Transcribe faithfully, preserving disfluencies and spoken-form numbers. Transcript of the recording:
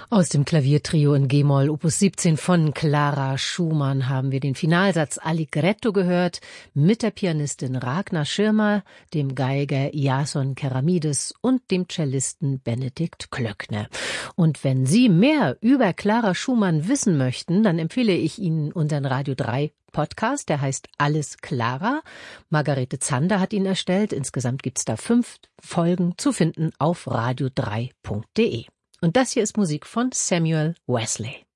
Aus dem Klaviertrio in G-Moll Opus siebzehn von Clara Schumann haben wir den Finalsatz Allegretto gehört mit der Pianistin Ragnar Schirmer, dem Geiger Iason Keramides und dem Cellisten Benedikt Klöckner. Und wenn Sie mehr über Clara Schumann wissen möchten, dann empfehle ich Ihnen unseren Radio drei Podcast, der heißt Alles Clara. Margarete Zander hat ihn erstellt. Insgesamt gibt's da fünf Folgen zu finden auf radio drei punkt de. Und das hier ist Musik von Samuel Wesley.